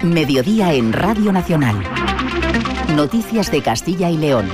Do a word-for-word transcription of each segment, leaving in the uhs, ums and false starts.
Mediodía en Radio Nacional. Noticias de Castilla y León.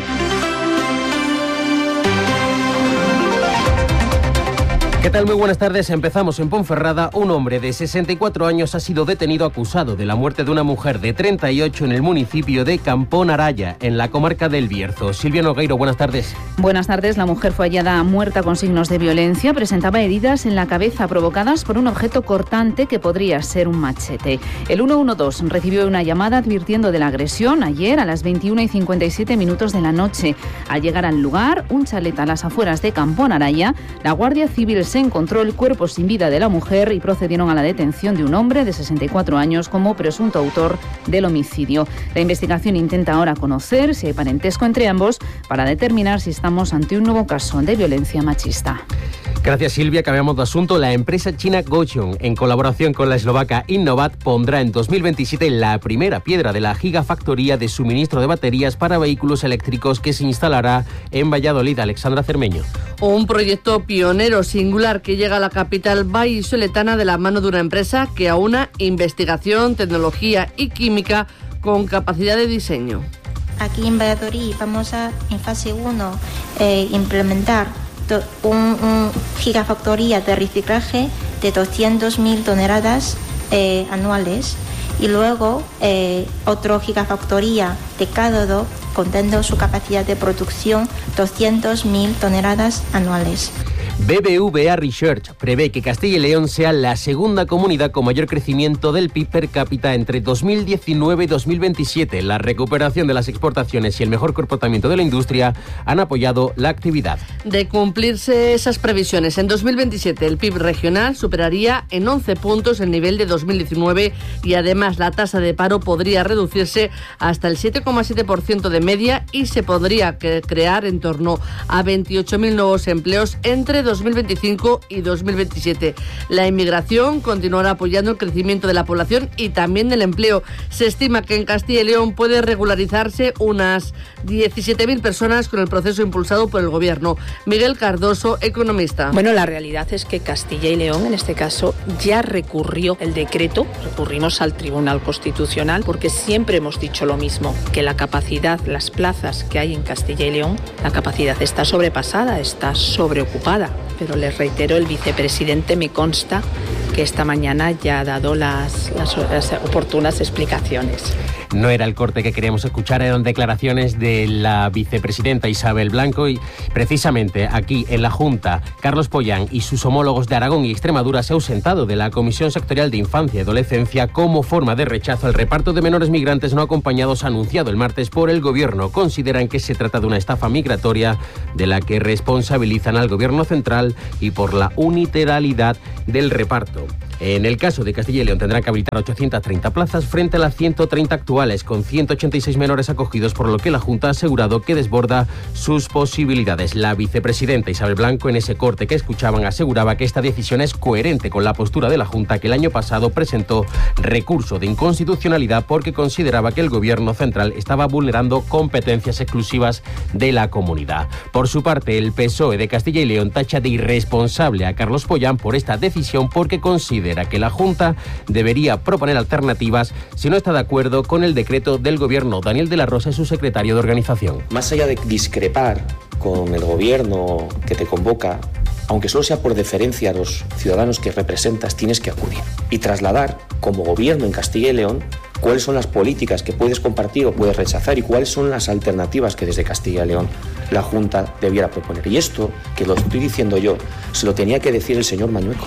¿Qué tal? Muy buenas tardes. Empezamos en Ponferrada. Un hombre de sesenta y cuatro años ha sido detenido acusado de la muerte de una mujer de treinta y ocho en el municipio de Campón Araya, en la comarca del Bierzo. Silvia Nogueiro, buenas tardes. Buenas tardes. La mujer fue hallada muerta con signos de violencia. Presentaba heridas en la cabeza provocadas por un objeto cortante que podría ser un machete. El ciento doce recibió una llamada advirtiendo de la agresión ayer a las veintiuna y cincuenta y siete minutos de la noche. Al llegar al lugar, un chalet a las afueras de Campón Araya, la Guardia Civil se encontró el cuerpo sin vida de la mujer y procedieron a la detención de un hombre de sesenta y cuatro años como presunto autor del homicidio. La investigación intenta ahora conocer si hay parentesco entre ambos para determinar si estamos ante un nuevo caso de violencia machista. Gracias, Silvia. Cambiamos de asunto. La empresa china Gotion, en colaboración con la eslovaca Innovat, pondrá en dos mil veintisiete la primera piedra de la gigafactoría de suministro de baterías para vehículos eléctricos que se instalará en Valladolid. Alexandra Cermeño. Un proyecto pionero singular que llega a la capital vallisoletana de la mano de una empresa que aúna investigación, tecnología y química con capacidad de diseño. Aquí en Valladolid vamos a, en fase uno, eh, implementar Un, un gigafactoría de reciclaje de doscientas mil toneladas eh, anuales y luego eh, otro gigafactoría de cátodo contando su capacidad de producción doscientas mil toneladas anuales. B B V A Research prevé que Castilla y León sea la segunda comunidad con mayor crecimiento del P I B per cápita entre dos mil diecinueve y dos mil veintisiete. La recuperación de las exportaciones y el mejor comportamiento de la industria han apoyado la actividad. De cumplirse esas previsiones, en dos mil veintisiete el P I B regional superaría en once puntos el nivel de dos mil diecinueve y además la tasa de paro podría reducirse hasta el siete coma siete por ciento de media y se podría crear en torno a veintiocho mil nuevos empleos entre dos mil veinticinco y dos mil veintisiete. La inmigración continuará apoyando el crecimiento de la población y también del empleo. Se estima que en Castilla y León puede regularizarse unas diecisiete mil personas con el proceso impulsado por el Gobierno. Miguel Cardoso, economista. Bueno, la realidad es que Castilla y León, en este caso, ya recurrió el decreto, recurrimos al Tribunal Constitucional, porque siempre hemos dicho lo mismo, que la capacidad, las plazas que hay en Castilla y León, la capacidad está sobrepasada, está sobreocupada. Pero les reitero, el vicepresidente me consta que esta mañana ya ha dado las, las, las oportunas explicaciones. No era el corte que queríamos escuchar, eran declaraciones de la vicepresidenta Isabel Blanco y precisamente aquí en la Junta, Carlos Pollán y sus homólogos de Aragón y Extremadura se han ausentado de la Comisión Sectorial de Infancia y Adolescencia como forma de rechazo al reparto de menores migrantes no acompañados anunciado el martes por el Gobierno. Consideran que se trata de una estafa migratoria de la que responsabilizan al Gobierno central y por la unilateralidad del reparto. En el caso de Castilla y León tendrán que habilitar ochocientas treinta plazas frente a las ciento treinta actuales, con ciento ochenta y seis menores acogidos, por lo que la Junta ha asegurado que desborda sus posibilidades. La vicepresidenta Isabel Blanco, en ese corte que escuchaban, aseguraba que esta decisión es coherente con la postura de la Junta, que el año pasado presentó recurso de inconstitucionalidad porque consideraba que el Gobierno central estaba vulnerando competencias exclusivas de la comunidad. Por su parte, el P S O E de Castilla y León tacha de irresponsable a Carlos Pollán por esta decisión porque considera que la Junta debería proponer alternativas si no está de acuerdo con el decreto del Gobierno. Daniel de la Rosa es su secretario de organización. Más allá de discrepar con el Gobierno que te convoca, aunque solo sea por deferencia a los ciudadanos que representas, tienes que acudir y trasladar como Gobierno en Castilla y León cuáles son las políticas que puedes compartir o puedes rechazar y cuáles son las alternativas que desde Castilla y León la Junta debiera proponer. Y esto, que lo estoy diciendo yo, se lo tenía que decir el señor Mañueco.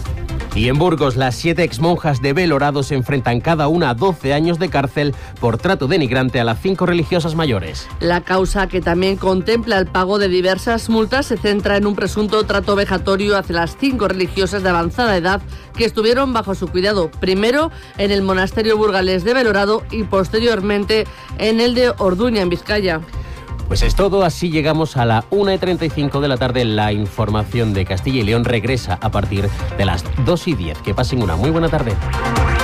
Y en Burgos, las siete exmonjas de Belorado se enfrentan cada una a doce años de cárcel por trato denigrante a las cinco religiosas mayores. La causa, que también contempla el pago de diversas multas, se centra en un presunto trato vejatorio hacia las cinco religiosas de avanzada edad que estuvieron bajo su cuidado, primero en el monasterio burgalés de Belorado y posteriormente en el de Orduña, en Vizcaya. Pues es todo, así llegamos a la una y treinta y cinco de la tarde. La información de Castilla y León regresa a partir de las dos y diez. Que pasen una muy buena tarde.